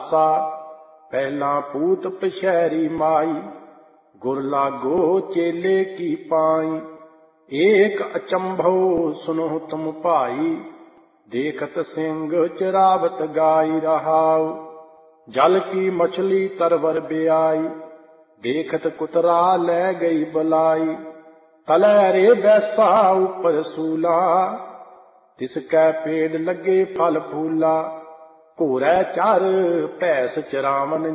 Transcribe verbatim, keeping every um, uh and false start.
ਆਸਾ ਪਹਿਲਾਂ ਪੂਤ ਪਛੈਰੀ ਮਾਈ, ਗੁਰ ਲਾਗੋ ਚੇਲੇ ਕੀ ਪਾਈ। ਏਕ ਅਚੰਭਉ ਸੁਨਹੁ ਤੁਮ ਭਾਈ, ਦੇਖਤ ਸਿੰਘ ਚਰਾਵਤ ਗਾਈ ਰਹਾਉ। ਜਲ ਕੀ ਮਛਲੀ ਤਰਵਰ ਬਿਆਈ, ਦੇਖਤ ਕੁਤਰਾ ਲੈ ਗਈ ਬੁਲਾਈ। ਤਲੈ ਰੇ ਬੈਸਾ ਉਪਰ ਸੂਲਾ, ਤਿਸ ਕੈ ਪੇੜ ਲੱਗੇ ਫਲ ਫੂਲਾ। ਘੋਰੈ ਚਰ ਭੈਸ ਚਰਾਵਨ